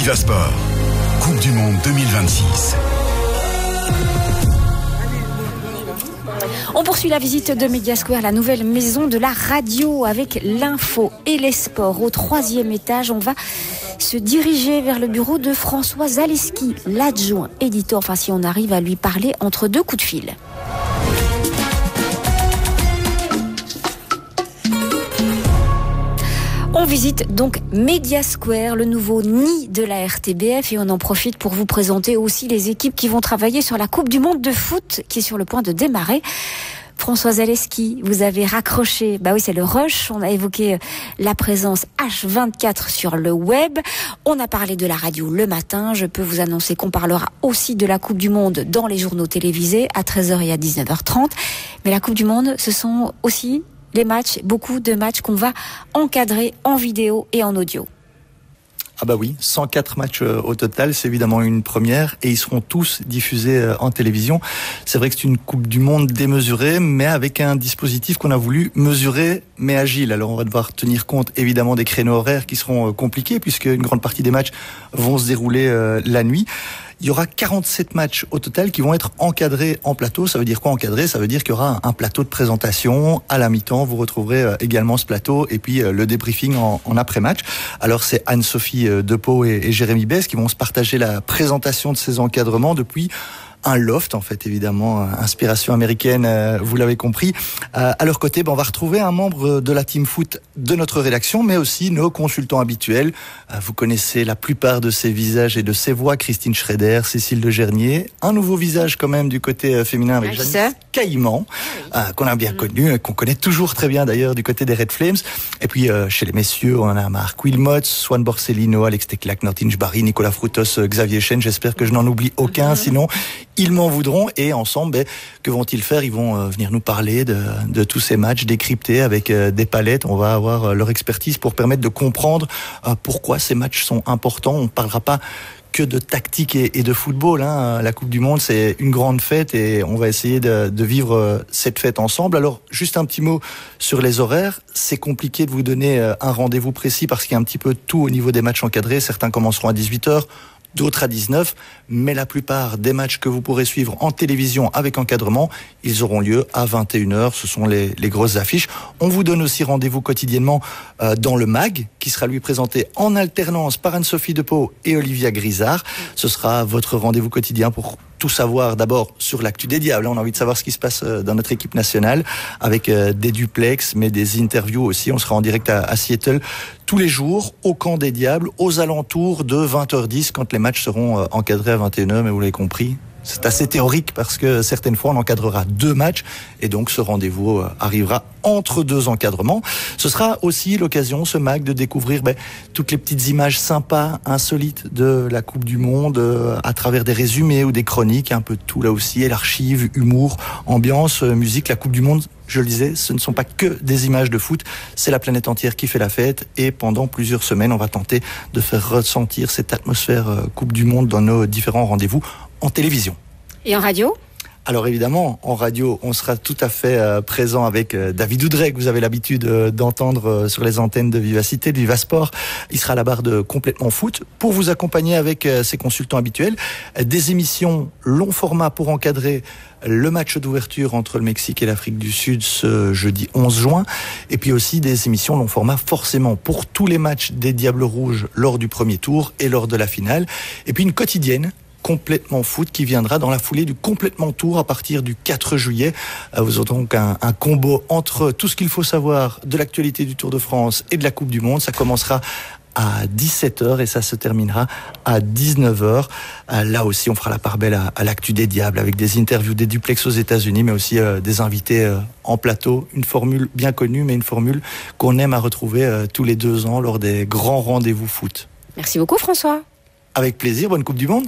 Viva Sport, Coupe du Monde 2026. On poursuit la visite de Media Square, la nouvelle maison de la radio, avec l'info et les sports. Au 3e étage, on va se diriger vers le bureau de François Zaleski, l'adjoint éditeur, enfin si on arrive à lui parler entre deux coups de fil. On visite donc Media Square, le nouveau nid de la RTBF, et on en profite pour vous présenter aussi les équipes qui vont travailler sur la Coupe du Monde de foot qui est sur le point de démarrer. François Zaleski, vous avez raccroché, bah oui, c'est le rush. On a évoqué la présence H24 sur le web. On a parlé de la radio le matin. Je peux vous annoncer qu'on parlera aussi de la Coupe du Monde dans les journaux télévisés à 13h et à 19h30. Mais la Coupe du Monde, ce sont aussi les matchs, beaucoup de matchs qu'on va encadrer en vidéo et en audio. Ah bah oui, 104 matchs au total, c'est évidemment une première et ils seront tous diffusés en télévision. C'est vrai que c'est une Coupe du Monde démesurée, mais avec un dispositif qu'on a voulu mesurer mais agile. Alors on va devoir tenir compte évidemment des créneaux horaires qui seront compliqués puisque une grande partie des matchs vont se dérouler la nuit. Il y aura 47 matchs au total qui vont être encadrés en plateau. Ça veut dire quoi encadré ? Ça veut dire qu'il y aura un plateau de présentation à la mi-temps. Vous retrouverez également ce plateau et puis le débriefing en après-match. Alors c'est Anne-Sophie Depeau et Jérémy Besse qui vont se partager la présentation de ces encadrements depuis un loft, en fait, évidemment, inspiration américaine, vous l'avez compris. À leur côté, on va retrouver un membre de la team foot de notre rédaction, mais aussi nos consultants habituels. Vous connaissez la plupart de ces visages et de ces voix, Christine Schrader, Cécile de Gernier. Un nouveau visage quand même du côté féminin avec Janice Caïman, qu'on a bien connu, qu'on connaît toujours très bien d'ailleurs du côté des Red Flames. Et puis chez les messieurs, on a Marc Wilmots, Swan Borsellino, Alex Teclac, Nortinge Barry, Nicolas Frutos, Xavier Chen. J'espère que je n'en oublie aucun, sinon ils m'en voudront. Et ensemble, que vont-ils faire ? Ils vont venir nous parler de tous ces matchs décryptés avec des palettes. On va avoir leur expertise pour permettre de comprendre pourquoi ces matchs sont importants. On ne parlera pas que de tactique et de football. La Coupe du Monde, c'est une grande fête et on va essayer de vivre cette fête ensemble. Alors, juste un petit mot sur les horaires. C'est compliqué de vous donner un rendez-vous précis parce qu'il y a un petit peu tout au niveau des matchs encadrés. Certains commenceront à 18h. D'autres à 19, mais la plupart des matchs que vous pourrez suivre en télévision avec encadrement, ils auront lieu à 21h. Ce sont les grosses affiches. On vous donne aussi rendez-vous quotidiennement dans le MAG, qui sera lui présenté en alternance par Anne-Sophie Depeau et Olivia Grisard. Ce sera votre rendez-vous quotidien pour tout savoir d'abord sur l'actu des Diables. On a envie de savoir ce qui se passe dans notre équipe nationale avec des duplex, mais des interviews aussi. On sera en direct à Seattle tous les jours au camp des Diables aux alentours de 20h10 quand les matchs seront encadrés à 21h. Mais vous l'avez compris, c'est assez théorique parce que certaines fois on encadrera 2 matchs et donc ce rendez-vous arrivera entre 2 encadrements. Ce sera aussi l'occasion, ce MAG, de découvrir toutes les petites images sympas, insolites de la Coupe du Monde à travers des résumés ou des chroniques, un peu de tout là aussi, et l'archive, humour, ambiance, musique. La Coupe du Monde, je le disais, ce ne sont pas que des images de foot, c'est la planète entière qui fait la fête et pendant plusieurs semaines, on va tenter de faire ressentir cette atmosphère Coupe du Monde dans nos différents rendez-vous en télévision. Et en radio ? Alors évidemment, en radio, on sera tout à fait présent avec David Oudrey, que vous avez l'habitude d'entendre sur les antennes de Vivacité, de Viva Sport. Il sera à la barre de Complètement Foot pour vous accompagner avec ses consultants habituels. Des émissions long format pour encadrer le match d'ouverture entre le Mexique et l'Afrique du Sud ce jeudi 11 juin. Et puis aussi des émissions long format forcément pour tous les matchs des Diables Rouges lors du premier tour et lors de la finale. Et puis une quotidienne Complètement Foot qui viendra dans la foulée du Complètement Tour à partir du 4 juillet. Vous aurez donc un combo entre tout ce qu'il faut savoir de l'actualité du Tour de France et de la Coupe du Monde. Ça commencera à 17h et ça se terminera à 19h. Là aussi, on fera la part belle à l'actu des Diables avec des interviews, des duplex aux États-Unis, mais aussi des invités en plateau. Une formule bien connue, mais une formule qu'on aime à retrouver tous les 2 ans lors des grands rendez-vous foot. Merci beaucoup, François. Avec plaisir, bonne Coupe du Monde.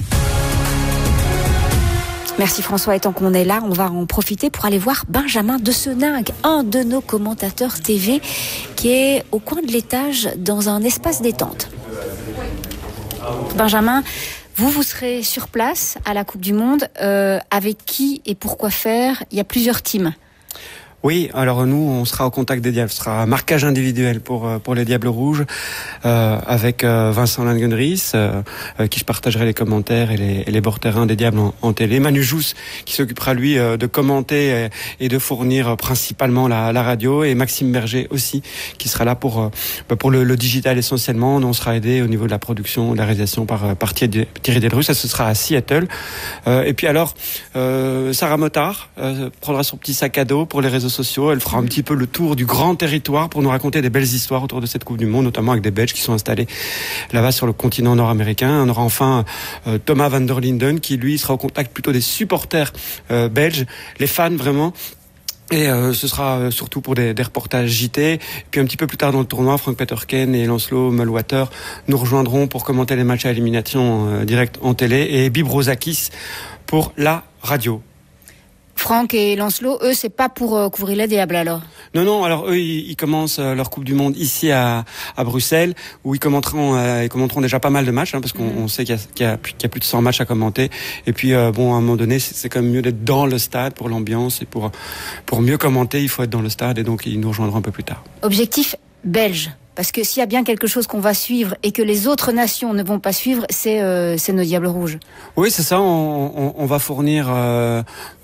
Merci François, et tant qu'on est là, on va en profiter pour aller voir Benjamin de Seningue, un de nos commentateurs TV qui est au coin de l'étage dans un espace détente. Benjamin, vous serez sur place à la Coupe du Monde. Avec qui et pourquoi faire ? Il y a plusieurs teams. Oui, alors nous, on sera au contact des Diables. Ce sera un marquage individuel pour les Diables Rouges, avec Vincent Langenries, qui je partagerai les commentaires et les bords terrain des Diables en télé. Manu Jousse, qui s'occupera lui de commenter et de fournir principalement la radio, et Maxime Berger aussi, qui sera là pour le digital essentiellement. On sera aidé au niveau de la production, de la réalisation par Thierry Delru. Ça, ce sera à Seattle. Et puis alors, Sarah Motard prendra son petit sac à dos pour les réseaux sociaux. Elle fera un petit peu le tour du grand territoire pour nous raconter des belles histoires autour de cette Coupe du Monde, notamment avec des Belges qui sont installés là-bas sur le continent nord-américain. On aura enfin Thomas van der Linden qui, lui, sera au contact plutôt des supporters belges, les fans vraiment. Et ce sera surtout pour des reportages JT. Puis un petit peu plus tard dans le tournoi, Frank Peterken et Lancelot Mulwater nous rejoindront pour commenter les matchs à élimination directe en télé, et Bib Rosakis pour la radio. Franck et Lancelot, eux, c'est pas pour couvrir les Diables alors? Non, alors eux, ils commencent leur Coupe du Monde ici à Bruxelles, où ils commenteront déjà pas mal de matchs, parce qu'on sait qu'il y a plus de 100 matchs à commenter. Et puis, à un moment donné, c'est quand même mieux d'être dans le stade pour l'ambiance, et pour mieux commenter, il faut être dans le stade, et donc ils nous rejoindront un peu plus tard. Objectif belge. Parce que s'il y a bien quelque chose qu'on va suivre et que les autres nations ne vont pas suivre, c'est nos Diables Rouges. Oui, c'est ça. On va fournir un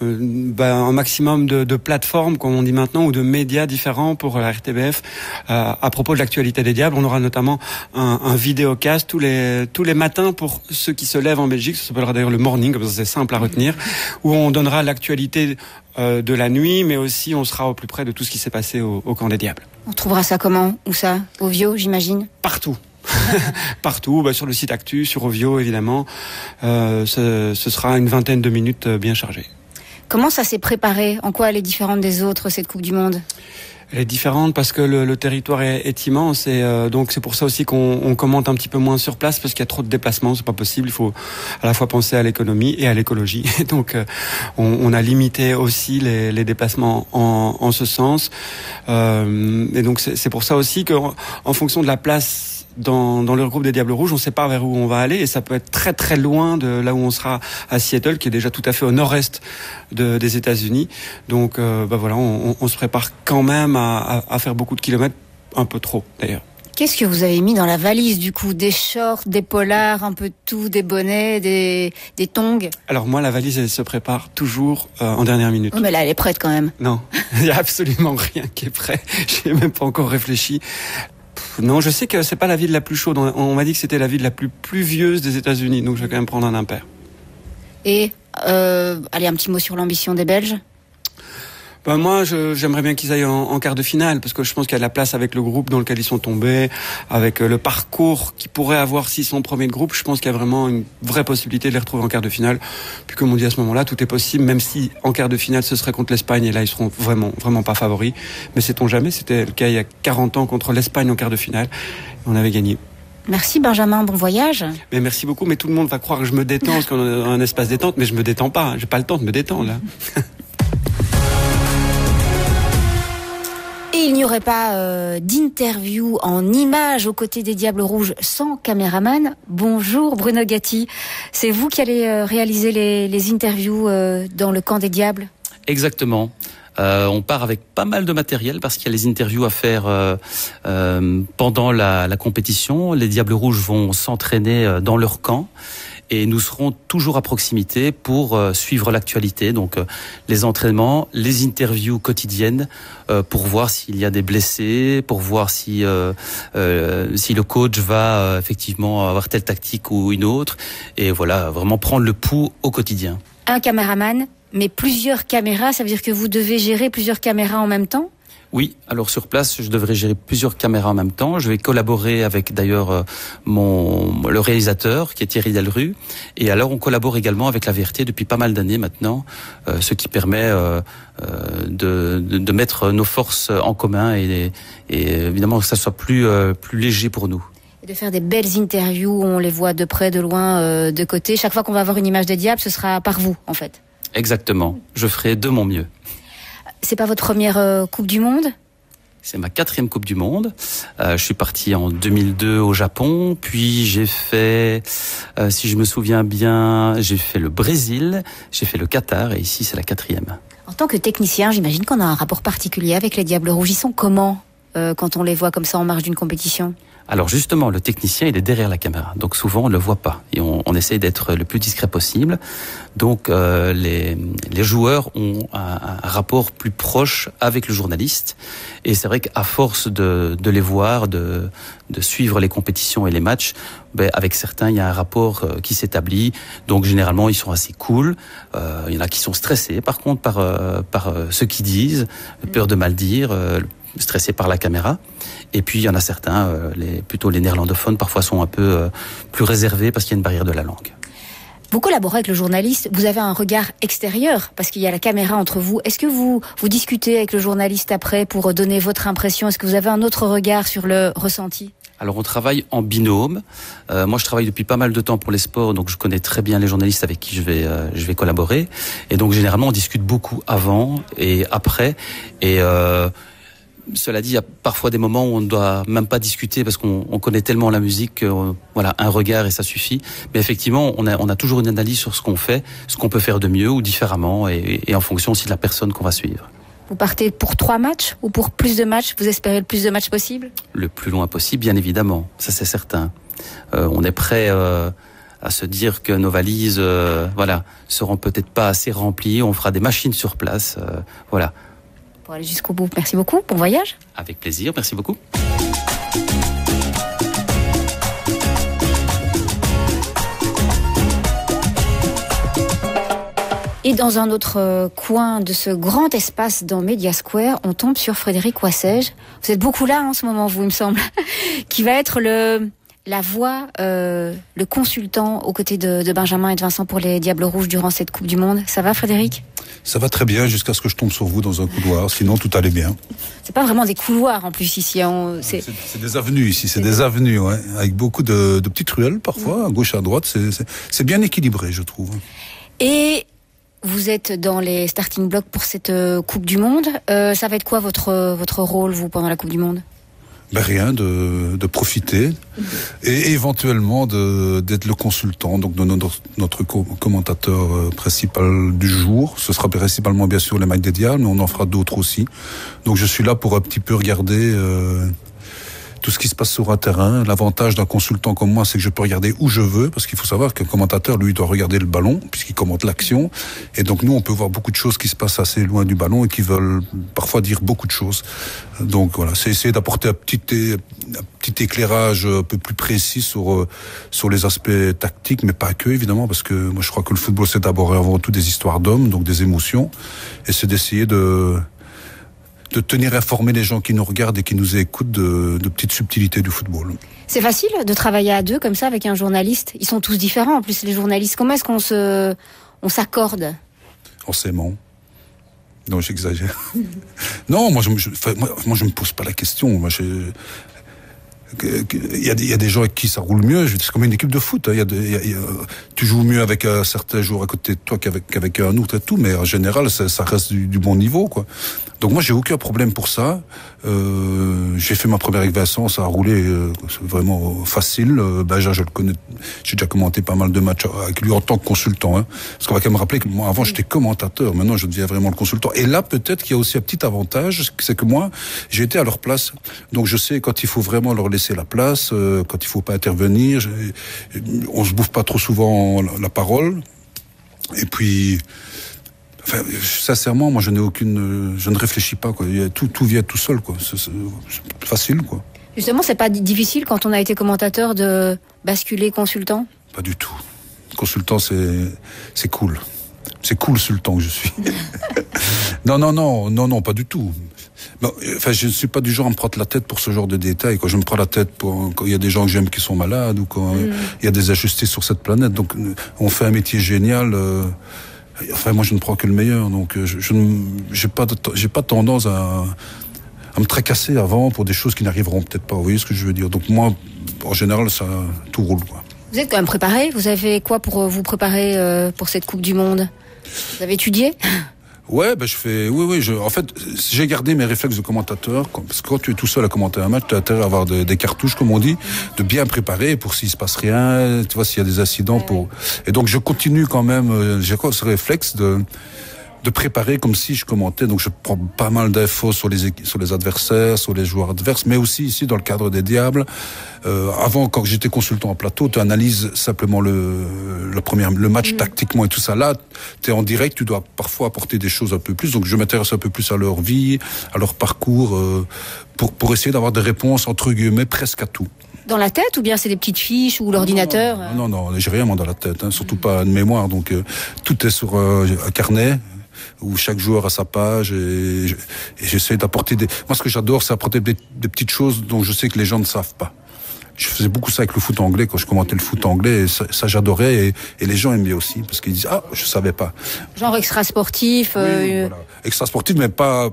maximum de plateformes, comme on dit maintenant, ou de médias différents pour la RTBF à propos de l'actualité des Diables. On aura notamment un vidéocast tous les matins pour ceux qui se lèvent en Belgique. Ça s'appellera d'ailleurs le morning, comme ça c'est simple à retenir, où on donnera l'actualité de la nuit, mais aussi on sera au plus près de tout ce qui s'est passé au camp des Diables. On trouvera ça comment? Où ça? Ovio, j'imagine? Partout. Partout, sur le site Actu, sur Ovio évidemment. Ce sera une 20aine de minutes bien chargées. Comment ça s'est préparé? En quoi elle est différente des autres, cette Coupe du Monde? Elle est différente parce que le territoire est immense, et donc c'est pour ça aussi qu'on commente un petit peu moins sur place, parce qu'il y a trop de déplacements, c'est pas possible. Il faut à la fois penser à l'économie et à l'écologie. Et donc on a limité aussi les déplacements en ce sens. Et donc c'est pour ça aussi qu'en fonction de la place dans le groupe des Diables Rouges, on ne sait pas vers où on va aller, et ça peut être très très loin de là où on sera à Seattle, qui est déjà tout à fait au nord-est des États-Unis. Donc voilà, on se prépare quand même à faire beaucoup de kilomètres, un peu trop d'ailleurs. Qu'est-ce que vous avez mis dans la valise du coup? Des shorts, des polars, un peu de tout, des bonnets, des tongs? Alors moi, la valise, elle se prépare toujours en dernière minute. Oh, mais là, elle est prête quand même. Non, il n'y a absolument rien qui est prêt. Je n'ai même pas encore réfléchi. Non, je sais que c'est pas la ville la plus chaude. On m'a dit que c'était la ville la plus pluvieuse des États-Unis, donc je vais quand même prendre un impair. Et allez, un petit mot sur l'ambition des Belges. Moi, j'aimerais bien qu'ils aillent en quart de finale, parce que je pense qu'il y a de la place avec le groupe dans lequel ils sont tombés, avec le parcours qu'ils pourraient avoir s'ils sont premiers de groupe. Je pense qu'il y a vraiment une vraie possibilité de les retrouver en quart de finale. Puis comme on dit à ce moment-là, tout est possible, même si en quart de finale ce serait contre l'Espagne, et là ils seront vraiment pas favoris. Mais sait-on jamais, c'était le cas il y a 40 ans contre l'Espagne en quart de finale. On avait gagné. Merci Benjamin, bon voyage. Mais merci beaucoup, mais tout le monde va croire que je me détends parce qu'on a un espace détente, mais je me détends pas, j'ai pas le temps de me détendre là. Et il n'y aurait pas d'interview en images aux côtés des Diables Rouges sans caméraman. Bonjour Bruno Gatti, c'est vous qui allez réaliser les interviews dans le camp des Diables? Exactement. On part avec pas mal de matériel parce qu'il y a les interviews à faire pendant la compétition. Les Diables Rouges vont s'entraîner dans leur camp. Et nous serons toujours à proximité pour suivre l'actualité, donc les entraînements, les interviews quotidiennes, pour voir s'il y a des blessés, pour voir si le coach va effectivement avoir telle tactique ou une autre, et voilà, vraiment prendre le pouls au quotidien. Un caméraman, mais plusieurs caméras, ça veut dire que vous devez gérer plusieurs caméras en même temps ? Oui, alors sur place, je devrais gérer plusieurs caméras en même temps. Je vais collaborer avec d'ailleurs le réalisateur qui est Thierry Delru. Et alors on collabore également avec la VRT depuis pas mal d'années maintenant, ce qui permet de mettre nos forces en commun et évidemment que ça soit plus léger pour nous. Et de faire des belles interviews, on les voit de près, de loin, de côté. Chaque fois qu'on va avoir une image des Diables, ce sera par vous en fait. Exactement, je ferai de mon mieux. C'est pas votre première Coupe du Monde ? C'est ma 4e Coupe du Monde. Je suis parti en 2002 au Japon, puis j'ai fait, si je me souviens bien, j'ai fait le Brésil, j'ai fait le Qatar, et ici c'est la 4e. En tant que technicien, j'imagine qu'on a un rapport particulier avec les Diables Rouges. Ils sont comment quand on les voit comme ça en marge d'une compétition ? Alors justement, le technicien, il est derrière la caméra. Donc souvent, on ne le voit pas. Et on essaye d'être le plus discret possible. Donc les joueurs ont un rapport plus proche avec le journaliste. Et c'est vrai qu'à force de les voir, de suivre les compétitions et les matchs, avec certains, il y a un rapport qui s'établit. Donc généralement, ils sont assez cool. Il y en a qui sont stressés, par contre, par ce qu'ils disent, peur de mal dire, stressés par la caméra. Et puis il y en a certains, plutôt les néerlandophones, parfois sont un peu plus réservés parce qu'il y a une barrière de la langue. Vous collaborez avec le journaliste, vous avez un regard extérieur parce qu'il y a la caméra entre vous. Est-ce que vous discutez avec le journaliste après pour donner votre impression ? Est-ce que vous avez un autre regard sur le ressenti ? Alors on travaille en binôme. Moi je travaille depuis pas mal de temps pour les sports, donc je connais très bien les journalistes avec qui je vais collaborer. Et donc généralement on discute beaucoup avant et après. Et cela dit, il y a parfois des moments où on ne doit même pas discuter parce qu'on connaît tellement la musique que, voilà, un regard et ça suffit. Mais effectivement, on a toujours une analyse sur ce qu'on fait, ce qu'on peut faire de mieux ou différemment et en fonction aussi de la personne qu'on va suivre. Vous partez pour 3 matchs ou pour plus de matchs ? Vous espérez le plus de matchs possible ? Le plus loin possible, bien évidemment. Ça, c'est certain. On est prêt à se dire que nos valises, seront peut-être pas assez remplies. On fera des machines sur place. Voilà. Pour aller jusqu'au bout. Merci beaucoup. Bon voyage. Avec plaisir. Merci beaucoup. Et dans un autre coin de ce grand espace dans Media Square, on tombe sur Frédéric Wassège. Vous êtes beaucoup là en ce moment, vous, il me semble, qui va être la voix, le consultant aux côtés de Benjamin et de Vincent pour les Diables Rouges durant cette Coupe du Monde. Ça va, Frédéric ? Ça va très bien jusqu'à ce que je tombe sur vous dans un couloir, sinon tout allait bien. C'est pas vraiment des couloirs en plus ici. C'est des avenues ici, c'est des avenues, ouais, avec beaucoup de petites ruelles parfois, à gauche à droite. C'est bien équilibré, je trouve. Et vous êtes dans les starting blocks pour cette Coupe du Monde. Ça va être quoi votre rôle, vous, pendant la Coupe du Monde ? Rien, de profiter et éventuellement d'être le consultant, donc de notre commentateur principal du jour. Ce sera principalement bien sûr les matchs des Diables, mais on en fera d'autres aussi. Donc je suis là pour un petit peu regarder tout ce qui se passe sur un terrain. L'avantage d'un consultant comme moi, c'est que je peux regarder où je veux, parce qu'il faut savoir qu'un commentateur, lui, doit regarder le ballon, puisqu'il commente l'action. Et donc nous, on peut voir beaucoup de choses qui se passent assez loin du ballon et qui veulent parfois dire beaucoup de choses. Donc voilà, c'est essayer d'apporter un petit éclairage un peu plus précis sur les aspects tactiques, mais pas que, évidemment, parce que moi, je crois que le football, c'est d'abord et avant tout des histoires d'hommes, donc des émotions. Et c'est d'essayer de tenir informés les gens qui nous regardent et qui nous écoutent de petites subtilités du football. C'est facile de travailler à deux comme ça avec un journaliste ? Ils sont tous différents en plus, les journalistes. Comment est-ce qu'on s'accorde ? En s'aimant. Non, j'exagère. Non, moi je me pose pas la question. Moi, il y a des gens avec qui ça roule mieux. C'est comme une équipe de foot. Tu joues mieux avec un certain joueur à côté de toi qu'avec un autre et tout, mais en général, ça reste du bon niveau, quoi. Donc moi, j'ai aucun problème pour ça. J'ai fait ma première avec Vincent, ça a roulé vraiment facile. Benjamin, je le connais, j'ai déjà commenté pas mal de matchs avec lui en tant que consultant. Hein. Parce qu'on va quand même rappeler que moi, avant, j'étais commentateur. Maintenant, je deviens vraiment le consultant. Et là, peut-être qu'il y a aussi un petit avantage, c'est que moi, j'ai été à leur place. Donc je sais quand il faut vraiment leur laisser la place, quand il faut pas intervenir. On se bouffe pas trop souvent la parole. Et puis... Enfin, sincèrement, moi, je ne réfléchis pas, quoi. Tout vient tout seul, quoi. C'est facile, quoi. Justement, c'est pas difficile quand on a été commentateur de basculer consultant ? Pas du tout. Consultant, c'est cool. C'est cool, sultan que je suis. Non, pas du tout. Bon, enfin, je ne suis pas du genre à me prendre la tête pour ce genre de détails, quoi. Je me prends la tête quand il y a des gens que j'aime qui sont malades ou quand il y a des injustices sur cette planète. Donc, on fait un métier génial. Enfin, moi, je ne prends que le meilleur, donc j'ai pas tendance à me tracasser avant pour des choses qui n'arriveront peut-être pas. Vous voyez ce que je veux dire ? Donc moi, en général, ça tout roule, quoi. Vous êtes quand même préparé ? Vous avez quoi pour vous préparer pour cette Coupe du Monde ? Vous avez étudié ? Ouais, en fait, j'ai gardé mes réflexes de commentateur, parce que quand tu es tout seul à commenter un match, tu as intérêt à avoir des cartouches, comme on dit, de bien préparer pour s'il se passe rien, tu vois, s'il y a des incidents Et donc, je continue quand même, j'ai encore ce réflexe de préparer comme si je commentais. Donc je prends pas mal d'infos sur les adversaires, sur les joueurs adverses, mais aussi ici dans le cadre des Diables. Avant, quand j'étais consultant en plateau, tu analyses simplement le match tactiquement et tout ça. Là, tu es en direct, tu dois parfois apporter des choses un peu plus. Donc je m'intéresse un peu plus à leur vie, à leur parcours, pour essayer d'avoir des réponses entre guillemets presque à tout. Dans la tête ou bien c'est des petites fiches ou l'ordinateur? Non, j'ai rien moi dans la tête, surtout pas de mémoire. Donc tout est sur un carnet où chaque joueur a sa page et j'essaie d'apporter moi ce que j'adore, c'est apporter des petites choses dont je sais que les gens ne savent pas. Je faisais beaucoup ça avec le foot anglais quand je commentais le foot anglais et ça j'adorais et les gens aimaient aussi parce qu'ils disent je savais pas. Genre extra sportif. Voilà. Extra sportif mais pas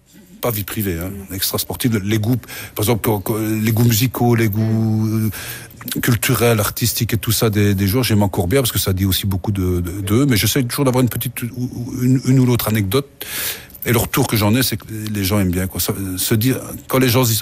vie privée, extra sportif, les goûts, par exemple, les goûts musicaux, les goûts culturels, artistiques et tout ça des joueurs, j'aime encore bien parce que ça dit aussi beaucoup d'eux, mais j'essaie toujours d'avoir une ou l'autre anecdote. Et le retour que j'en ai, c'est que les gens aiment bien, quoi. Se dire, quand les gens se disent,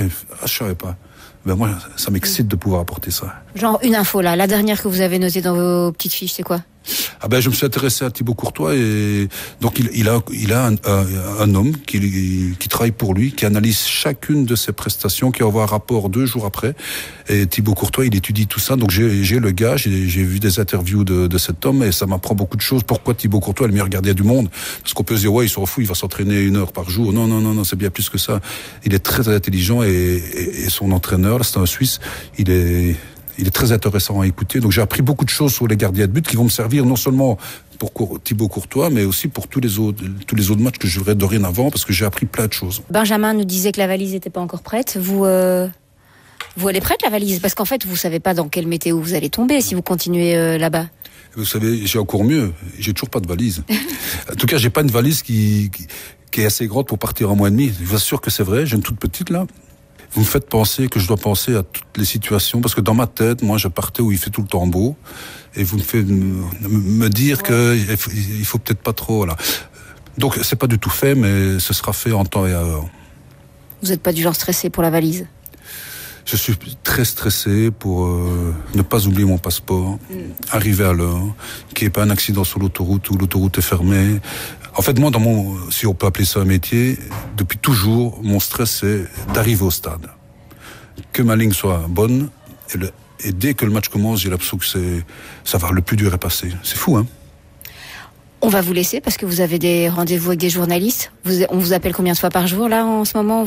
je savais pas. Ben moi, ça m'excite de pouvoir apporter ça. Genre une info là, la dernière que vous avez notée dans vos petites fiches, c'est quoi? Je me suis intéressé à Thibaut Courtois et donc il a un homme qui travaille pour lui, qui analyse chacune de ses prestations, qui envoie un rapport 2 jours après. Et Thibaut Courtois, il étudie tout ça. Donc j'ai le gars, j'ai vu des interviews de cet homme et ça m'apprend beaucoup de choses. Pourquoi Thibaut Courtois est le meilleur gardien du monde? Parce qu'on peut se dire il s'en fout, il va s'entraîner 1 heure par jour. Non, c'est bien plus que ça. Il est très intelligent et son entraîneur, là, c'est un Suisse, il est très intéressant à écouter. Donc j'ai appris beaucoup de choses sur les gardiens de but qui vont me servir non seulement pour Thibaut Courtois, mais aussi pour tous les autres matchs que je jouerai dorénavant, parce que j'ai appris plein de choses. Benjamin nous disait que la valise n'était pas encore prête. Vous elle est prête, la valise? Parce qu'en fait, vous savez pas dans quelle météo vous allez tomber si vous continuez là-bas. Vous savez, j'ai encore mieux. J'ai toujours pas de valise. En tout cas, j'ai pas une valise qui est assez grande pour partir en mois et demi. Je vous assure que c'est vrai. J'ai une toute petite là. Vous me faites penser que je dois penser à toutes les situations, parce que dans ma tête, moi, je partais où il fait tout le temps beau, et vous me faites me dire que il faut peut-être pas trop, voilà. Donc, c'est pas du tout fait, mais ce sera fait en temps et à heure. Vous n'êtes pas du genre stressé pour la valise? Je suis très stressé pour ne pas oublier mon passeport, arriver à l'heure, qu'il n'y ait pas un accident sur l'autoroute où l'autoroute est fermée. En fait, moi, si on peut appeler ça un métier, depuis toujours, mon stress, c'est d'arriver au stade. Que ma ligne soit bonne, et dès que le match commence, j'ai l'impression que ça va, le plus dur est passé. C'est fou, hein? On va vous laisser parce que vous avez des rendez-vous avec des journalistes. On vous appelle combien de fois par jour, là, en ce moment?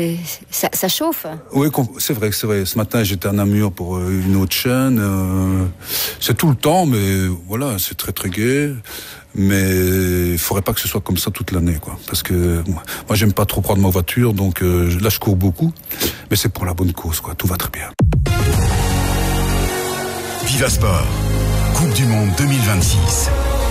Ça chauffe? Oui, c'est vrai. Ce matin, j'étais à Namur pour une autre chaîne. C'est tout le temps, mais voilà, c'est très, très gai. Mais il faudrait pas que ce soit comme ça toute l'année, quoi. Parce que moi, j'aime pas trop prendre ma voiture, donc là, je cours beaucoup. Mais c'est pour la bonne cause, quoi. Tout va très bien. Viva Sport, Coupe du Monde 2026.